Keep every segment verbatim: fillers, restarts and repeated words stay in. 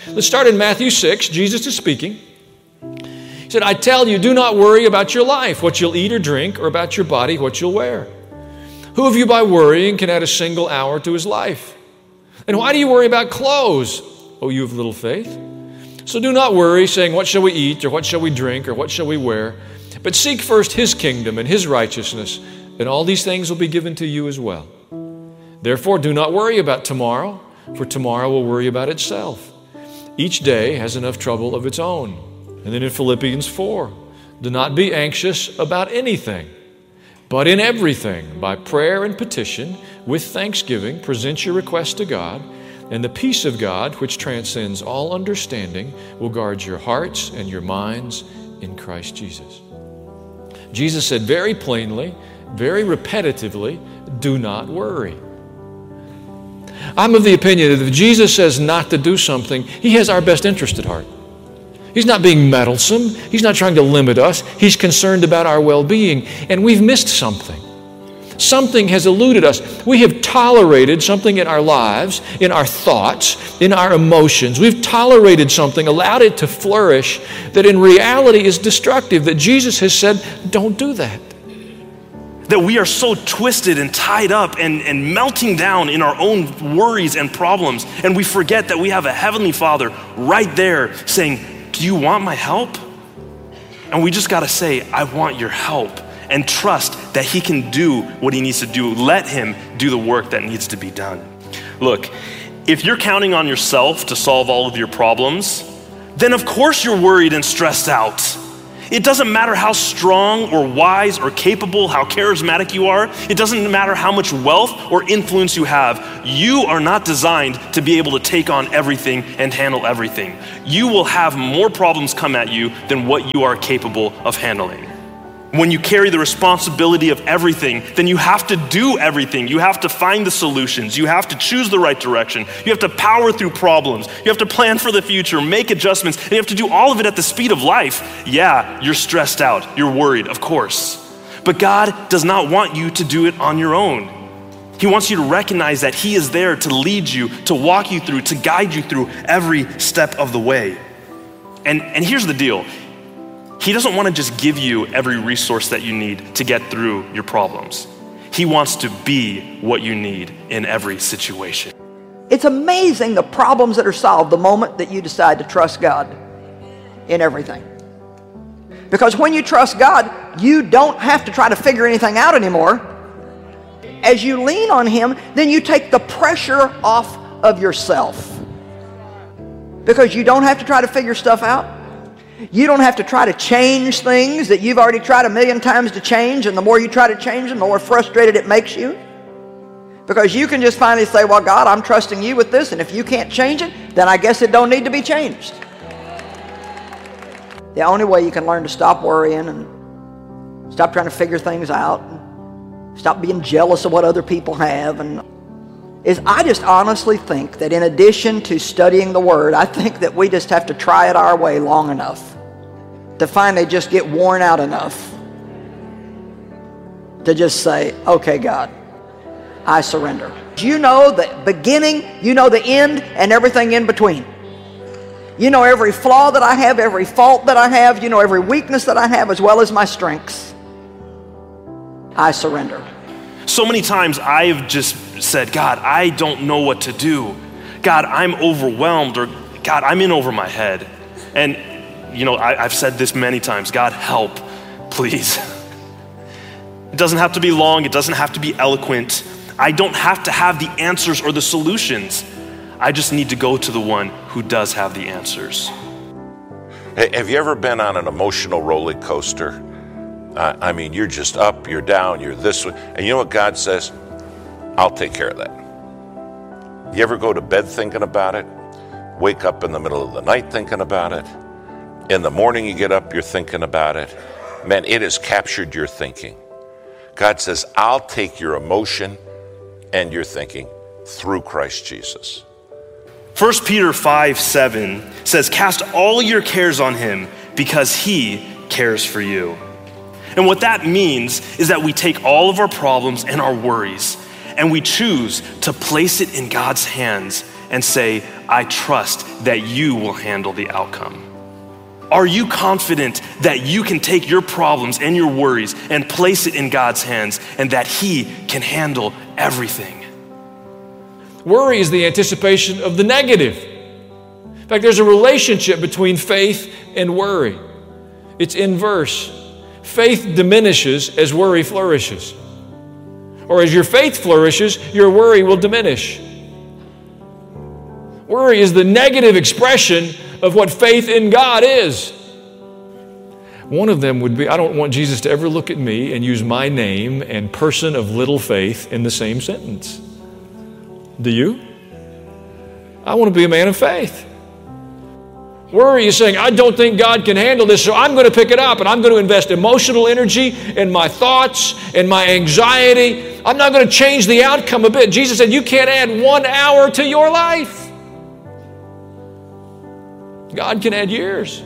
Let's start in Matthew six. Jesus is speaking. He said, I tell you, do not worry about your life, what you'll eat or drink, or about your body, what you'll wear. Who of you by worrying can add a single hour to his life? And why do you worry about clothes? Oh, you have little faith. So do not worry, saying, what shall we eat, or what shall we drink, or what shall we wear? But seek first his kingdom and his righteousness, and all these things will be given to you as well. Therefore, do not worry about tomorrow, for tomorrow will worry about itself. Each day has enough trouble of its own. And then in Philippians four, do not be anxious about anything, but in everything, by prayer and petition, with thanksgiving, present your requests to God, and the peace of God, which transcends all understanding, will guard your hearts and your minds in Christ Jesus. Jesus said very plainly, very repetitively, do not worry. I'm of the opinion that if Jesus says not to do something, he has our best interest at heart. He's not being meddlesome. He's not trying to limit us. He's concerned about our well-being. And we've missed something. Something has eluded us. We have tolerated something in our lives, in our thoughts, in our emotions. We've tolerated something, allowed it to flourish, that in reality is destructive, that Jesus has said, don't do that. That we are so twisted and tied up and, and melting down in our own worries and problems. And we forget that we have a Heavenly Father right there saying, do you want my help? And we just got to say, I want your help, and trust that he can do what he needs to do. Let him do the work that needs to be done. Look, if you're counting on yourself to solve all of your problems, then of course you're worried and stressed out. It doesn't matter how strong or wise or capable, how charismatic you are. It doesn't matter how much wealth or influence you have. You are not designed to be able to take on everything and handle everything. You will have more problems come at you than what you are capable of handling. When you carry the responsibility of everything, then you have to do everything. You have to find the solutions. You have to choose the right direction. You have to power through problems. You have to plan for the future, make adjustments, and you have to do all of it at the speed of life. Yeah, you're stressed out. You're worried, of course. But God does not want you to do it on your own. He wants you to recognize that he is there to lead you, to walk you through, to guide you through every step of the way. And, and here's the deal. He doesn't want to just give you every resource that you need to get through your problems. He wants to be what you need in every situation. It's amazing the problems that are solved the moment that you decide to trust God in everything. Because when you trust God, you don't have to try to figure anything out anymore. As you lean on him, then you take the pressure off of yourself. Because you don't have to try to figure stuff out. You don't have to try to change things that you've already tried a million times to change, and the more you try to change them, the more frustrated it makes you. Because you can just finally say, well, God, I'm trusting you with this, and if you can't change it, then I guess it don't need to be changed. The only way you can learn to stop worrying and stop trying to figure things out, and stop being jealous of what other people have, and is I just honestly think that in addition to studying the Word, I think that we just have to try it our way long enough to finally just get worn out enough to just say, okay, God, I surrender. You know the beginning, you know the end, and everything in between. You know every flaw that I have, every fault that I have, you know every weakness that I have, as well as my strengths. I surrender. So many times I've just said, God, I don't know what to do. God, I'm overwhelmed, or God, I'm in over my head. And, you know, I, I've said this many times, God, help, please. It doesn't have to be long. It doesn't have to be eloquent. I don't have to have the answers or the solutions. I just need to go to the one who does have the answers. Hey, have you ever been on an emotional roller coaster? Uh, I mean, you're just up, you're down, you're this way. And you know what God says? I'll take care of that. You ever go to bed thinking about it? Wake up in the middle of the night thinking about it? In the morning you get up, you're thinking about it. Man, it has captured your thinking. God says, I'll take your emotion and your thinking through Christ Jesus. First Peter five seven says, cast all your cares on him because he cares for you. And what that means is that we take all of our problems and our worries and we choose to place it in God's hands and say, I trust that you will handle the outcome? Are you confident that you can take your problems and your worries and place it in God's hands and that He can handle everything? Worry is the anticipation of the negative. In fact, there's a relationship between faith and worry. It's inverse. Faith diminishes as worry flourishes. Or as your faith flourishes, your worry will diminish. Worry is the negative expression of what faith in God is. One of them would be, I don't want Jesus to ever look at me and use my name and person of little faith in the same sentence. Do you? I want to be a man of faith. Worry is saying, I don't think God can handle this, so I'm going to pick it up and I'm going to invest emotional energy in my thoughts and my anxiety. I'm not going to change the outcome a bit. Jesus said, you can't add one hour to your life. God can add years.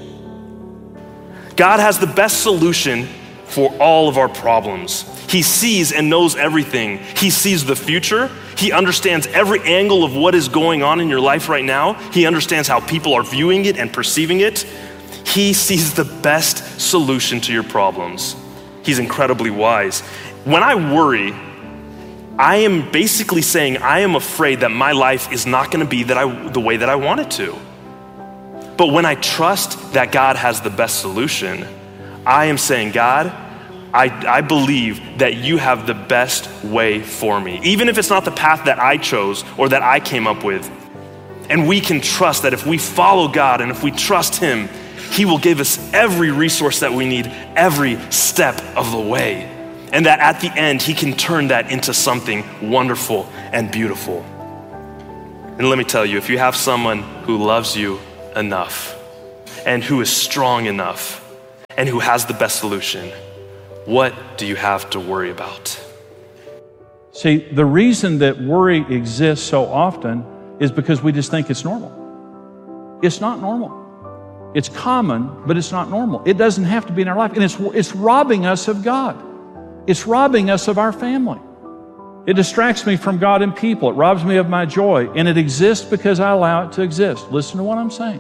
God has the best solution for all of our problems. He sees and knows everything. He sees the future. He understands every angle of what is going on in your life right now. He understands how people are viewing it and perceiving it. He sees the best solution to your problems. He's incredibly wise. When I worry, I am basically saying I am afraid that my life is not going to be that I, the way that I want it to. But when I trust that God has the best solution, I am saying, God, I, I believe that you have the best way for me, even if it's not the path that I chose or that I came up with. And we can trust that if we follow God and if we trust Him, He will give us every resource that we need every step of the way. And that at the end, He can turn that into something wonderful and beautiful. And let me tell you, if you have someone who loves you enough and who is strong enough and who has the best solution, what do you have to worry about? See, the reason that worry exists so often is because we just think it's normal. It's not normal. It's common, but it's not normal. It doesn't have to be in our life. And it's, it's robbing us of God. It's robbing us of our family. It distracts me from God and people. It robs me of my joy. And it exists because I allow it to exist. Listen to what I'm saying.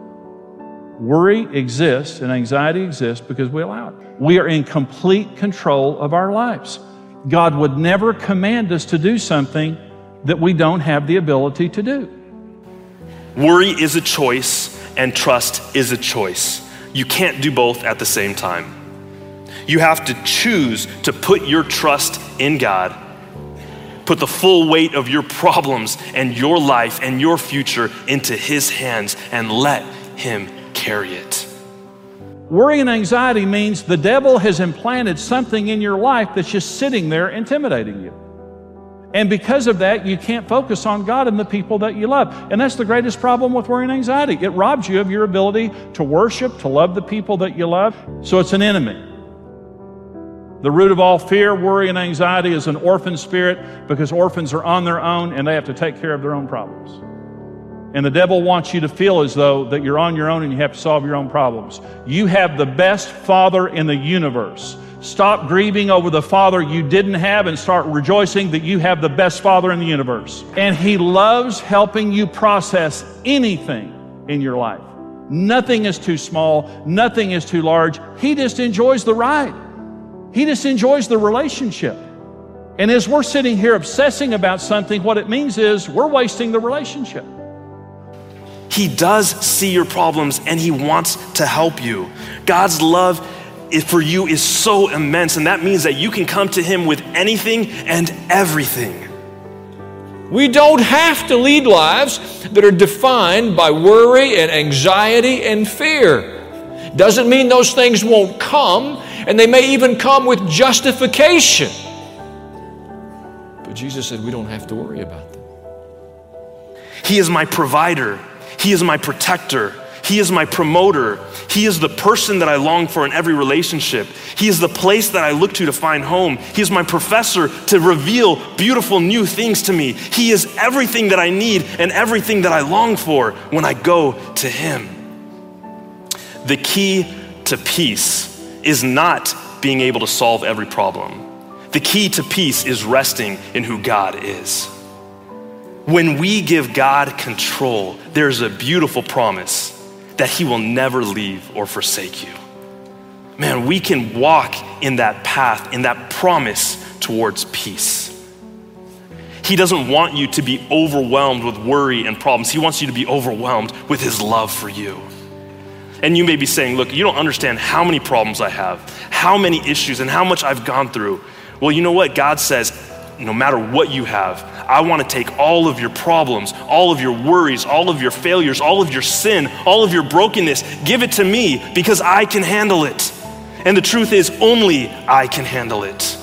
Worry exists and anxiety exists because we allow it. We are in complete control of our lives. God would never command us to do something that we don't have the ability to do. Worry is a choice and trust is a choice. You can't do both at the same time. You have to choose to put your trust in God, put the full weight of your problems and your life and your future into His hands and let Him carry it. Worry and anxiety means the devil has implanted something in your life that's just sitting there intimidating you. And because of that, you can't focus on God and the people that you love. And that's the greatest problem with worry and anxiety. It robs you of your ability to worship, to love the people that you love. So it's an enemy. The root of all fear, worry, and anxiety is an orphan spirit, because orphans are on their own and they have to take care of their own problems. And the devil wants you to feel as though that you're on your own and you have to solve your own problems. You have the best father in the universe. Stop grieving over the father you didn't have and start rejoicing that you have the best father in the universe. And He loves helping you process anything in your life. Nothing is too small. Nothing is too large. He just enjoys the ride. He just enjoys the relationship. And as we're sitting here obsessing about something, what it means is we're wasting the relationship. He does see your problems and He wants to help you. God's love for you is so immense, and that means that you can come to Him with anything and everything. We don't have to lead lives that are defined by worry and anxiety and fear. Doesn't mean those things won't come, and they may even come with justification. But Jesus said we don't have to worry about them. He is my provider. He is my protector. He is my promoter. He is the person that I long for in every relationship. He is the place that I look to to find home. He is my professor to reveal beautiful new things to me. He is everything that I need and everything that I long for when I go to Him. The key to peace is not being able to solve every problem. The key to peace is resting in who God is. When we give God control, there's a beautiful promise that he will never leave or forsake you. Man, we can walk in that path, in that promise towards peace. He doesn't want you to be overwhelmed with worry and problems. He wants you to be overwhelmed with his love for you. And you may be saying, look, you don't understand how many problems I have, how many issues, and how much I've gone through. Well, you know what? God says, no matter what you have, I want to take all of your problems, all of your worries, all of your failures, all of your sin, all of your brokenness, give it to me because I can handle it. And the truth is, only I can handle it.